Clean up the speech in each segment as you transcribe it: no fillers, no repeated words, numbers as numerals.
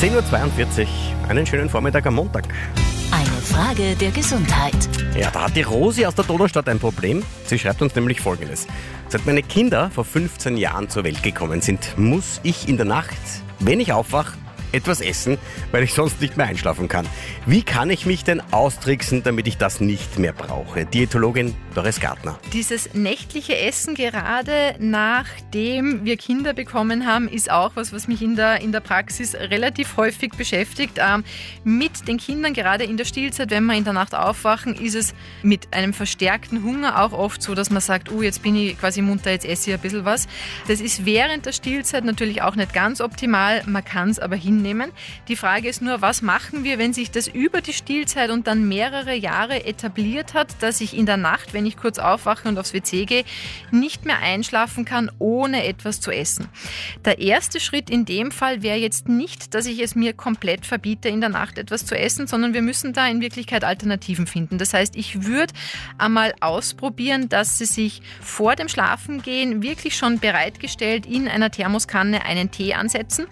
10.42 Uhr, einen schönen Vormittag am Montag. Eine Frage der Gesundheit. Ja, da hat die Rosi aus der Donaustadt ein Problem. Sie schreibt uns nämlich Folgendes. Seit meine Kinder vor 15 Jahren zur Welt gekommen sind, muss ich in der Nacht, wenn ich aufwache, etwas essen, weil ich sonst nicht mehr einschlafen kann. Wie kann ich mich denn austricksen, damit ich das nicht mehr brauche? Diätologin Doris Gartner. Dieses nächtliche Essen, gerade nachdem wir Kinder bekommen haben, ist auch was mich in der Praxis relativ häufig beschäftigt. Mit den Kindern, gerade in der Stillzeit, wenn wir in der Nacht aufwachen, ist es mit einem verstärkten Hunger auch oft so, dass man sagt, jetzt bin ich quasi munter, jetzt esse ich ein bisschen was. Das ist während der Stillzeit natürlich auch nicht ganz optimal, man kann es aber hinnehmen. Die Frage ist nur, was machen wir, wenn sich das über die Stillzeit und dann mehrere Jahre etabliert hat, dass ich in der Nacht, wenn ich kurz aufwache und aufs WC gehe, nicht mehr einschlafen kann, ohne etwas zu essen. Der erste Schritt in dem Fall wäre jetzt nicht, dass ich es mir komplett verbiete, in der Nacht etwas zu essen, sondern wir müssen da in Wirklichkeit Alternativen finden. Das heißt, ich würde einmal ausprobieren, dass Sie sich vor dem Schlafengehen wirklich schon bereitgestellt in einer Thermoskanne einen Tee ansetzen.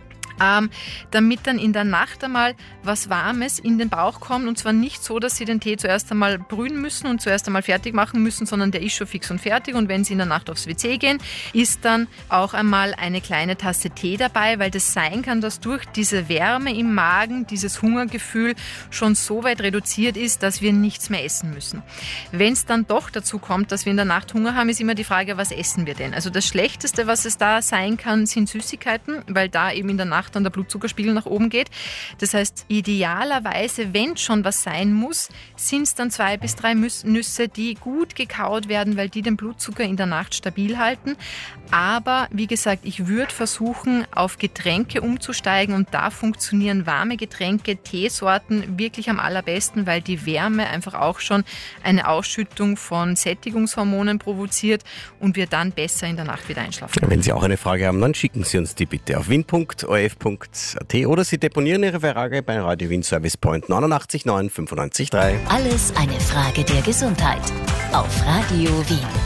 Damit dann in der Nacht einmal was Warmes in den Bauch kommt, und zwar nicht so, dass Sie den Tee zuerst einmal brühen müssen und zuerst einmal fertig machen müssen, sondern der ist schon fix und fertig, und wenn Sie in der Nacht aufs WC gehen, ist dann auch einmal eine kleine Tasse Tee dabei, weil das sein kann, dass durch diese Wärme im Magen dieses Hungergefühl schon so weit reduziert ist, dass wir nichts mehr essen müssen. Wenn es dann doch dazu kommt, dass wir in der Nacht Hunger haben, ist immer die Frage, was essen wir denn? Also das Schlechteste, was es da sein kann, sind Süßigkeiten, weil da eben in der Nacht dann der Blutzuckerspiegel nach oben geht. Das heißt, idealerweise, wenn schon was sein muss, sind es dann 2 bis 3 Nüsse, die gut gekaut werden, weil die den Blutzucker in der Nacht stabil halten. Aber wie gesagt, ich würde versuchen, auf Getränke umzusteigen, und da funktionieren warme Getränke, Teesorten wirklich am allerbesten, weil die Wärme einfach auch schon eine Ausschüttung von Sättigungshormonen provoziert und wir dann besser in der Nacht wieder einschlafen können. Wenn Sie auch eine Frage haben, dann schicken Sie uns die bitte auf wien.orf.at oder Sie deponieren Ihre Frage bei Radio Wien Service Point 89 9 95 3. Alles eine Frage der Gesundheit. Auf Radio Wien.